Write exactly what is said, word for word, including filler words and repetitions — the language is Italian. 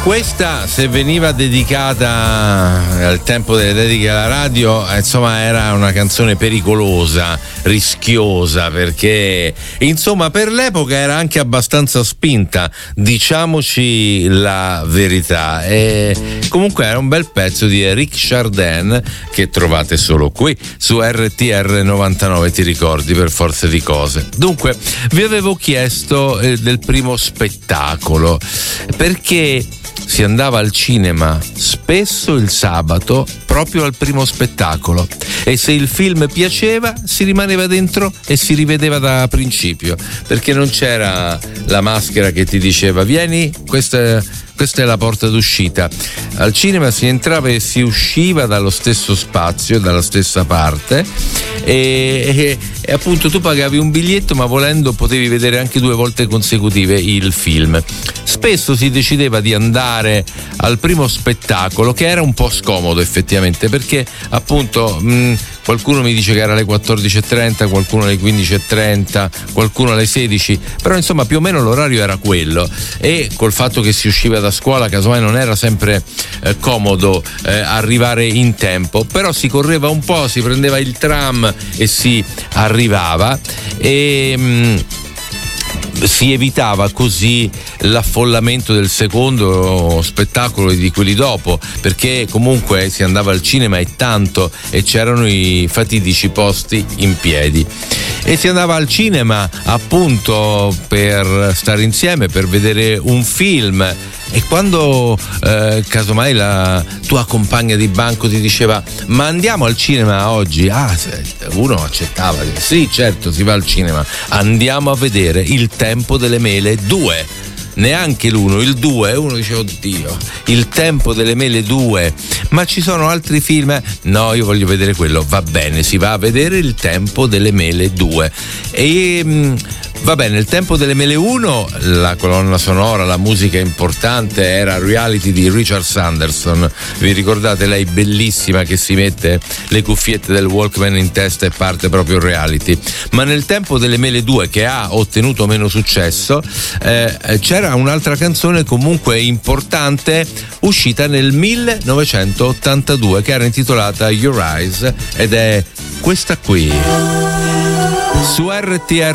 Questa, se veniva dedicata al tempo delle dediche alla radio, insomma era una canzone pericolosa, rischiosa, perché insomma per l'epoca era anche abbastanza spinta, diciamoci la verità. E comunque era un bel pezzo di Eric Chardin che trovate solo qui su R T R novantanove, ti ricordi, per forza di cose. Dunque vi avevo chiesto eh, del primo spettacolo, perché si andava al cinema spesso il sabato proprio al primo spettacolo, e se il film piaceva si rimaneva dentro e si rivedeva da principio, perché non c'era la maschera che ti diceva vieni, questa è, questa è la porta d'uscita. Al cinema si entrava e si usciva dallo stesso spazio, dalla stessa parte, e, e, e appunto tu pagavi un biglietto, ma volendo potevi vedere anche due volte consecutive il film. Spesso si decideva di andare al primo spettacolo, che era un po' scomodo effettivamente, perché appunto mh, qualcuno mi dice che era alle quattordici e trenta, qualcuno alle quindici e trenta, qualcuno alle sedici, però insomma più o meno l'orario era quello, e col fatto che si usciva da scuola casomai non era sempre eh, comodo eh, arrivare in tempo, però si correva un po', si prendeva il tram e si arrivava, e mh, si evitava così l'affollamento del secondo spettacolo e di quelli dopo, perché comunque si andava al cinema e tanto, e c'erano i fatidici posti in piedi, e si andava al cinema appunto per stare insieme, per vedere un film. E quando eh, casomai la tua compagna di banco ti diceva ma andiamo al cinema oggi, ah, uno accettava, sì certo si va al cinema, andiamo a vedere Il Tempo delle Mele due, neanche l'uno, il due, uno dice oddio, Il Tempo delle Mele due, ma ci sono altri film? No, io voglio vedere quello. Va bene, si va a vedere Il Tempo delle Mele due, e mh, va bene, Il Tempo delle Mele uno, la colonna sonora, la musica importante era Reality di Richard Sanderson. Vi ricordate? Lei bellissima che si mette le cuffiette del Walkman in testa e parte proprio Reality. Ma nel Tempo delle Mele due, che ha ottenuto meno successo, eh, c'era un'altra canzone comunque importante uscita nel millenovecentottantadue, che era intitolata Your Eyes, ed è questa qui su R T R